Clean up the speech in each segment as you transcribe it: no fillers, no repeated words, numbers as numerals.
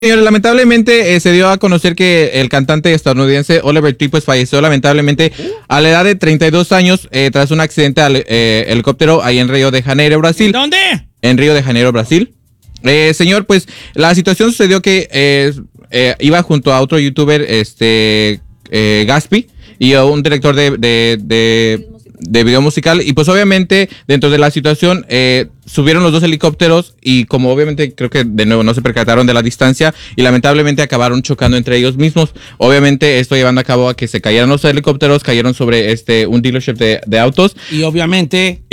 Señores, lamentablemente se dio a conocer que el cantante estadounidense Oliver Tree pues falleció lamentablemente a la edad de 32 años tras un accidente al helicóptero ahí en Río de Janeiro, Brasil. ¿Dónde? En Río de Janeiro, Brasil. Señor, pues la situación sucedió que iba junto a otro youtuber, Gaspi, y a un director de video musical, y pues obviamente dentro de la situación subieron los dos helicópteros y como obviamente creo que de nuevo no se percataron de la distancia y lamentablemente acabaron chocando entre ellos mismos. Obviamente esto llevando a cabo a que se cayeran los helicópteros, cayeron sobre un dealership de autos y obviamente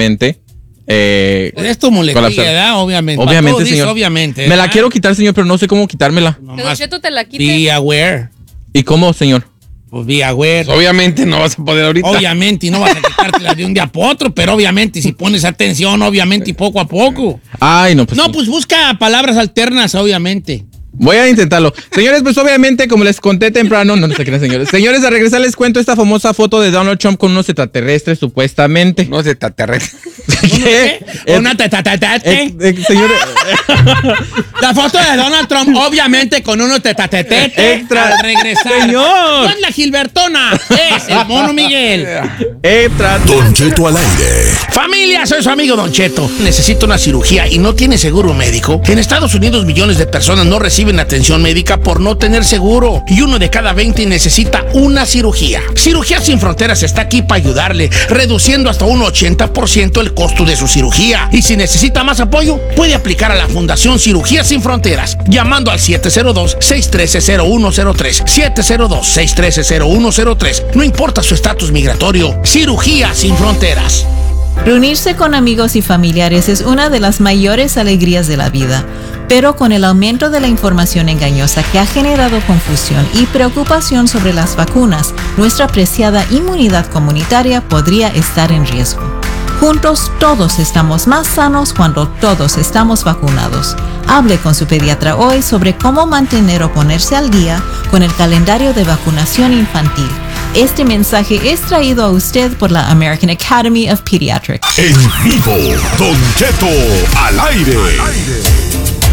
esto muletilla, ¿verdad? Obviamente señor. Obviamente, me la quiero quitar, señor, pero no sé cómo quitármela. Que Don Cheto te la quite. Be aware. ¿Y cómo, señor? Pues be aware. Pues obviamente no vas a poder ahorita. Obviamente, y no vas a quitártela de un día para otro, pero obviamente si pones atención, obviamente, y poco a poco. Ay, no, pues. No, pues busca palabras alternas, obviamente. Voy a intentarlo. Señores, pues obviamente, como les conté temprano, no sé qué, señores. Señores, a regresar les cuento esta famosa foto de Donald Trump con unos extraterrestres, supuestamente. No es extraterrestre. ¿Qué? Una tetatete. Señores. La foto de Donald Trump, obviamente, con unos tetatete. Extra. Al regresar. Señor. No es la Gilbertona, es el mono Miguel. Don Cheto al aire. Familia, soy su amigo Don Cheto. Necesito una cirugía y no tiene seguro médico. En Estados Unidos, millones de personas no reciben atención médica por no tener seguro. Y 1 de cada 20 necesita una cirugía. Cirugías Sin Fronteras está aquí para ayudarle, reduciendo hasta un 80% el costo de su cirugía. Y si necesita más apoyo, puede aplicar a la Fundación Cirugías Sin Fronteras, llamando al 702-613-0103. 702-613-0103. No importa su estatus migratorio. Cirugías Sin Fronteras. Reunirse con amigos y familiares es una de las mayores alegrías de la vida, pero con el aumento de la información engañosa que ha generado confusión y preocupación sobre las vacunas, nuestra preciada inmunidad comunitaria podría estar en riesgo. Juntos todos estamos más sanos cuando todos estamos vacunados. Hable con su pediatra hoy sobre cómo mantener o ponerse al día con el calendario de vacunación infantil. Este mensaje es traído a usted por la American Academy of Pediatrics. En vivo, Don Cheto al aire.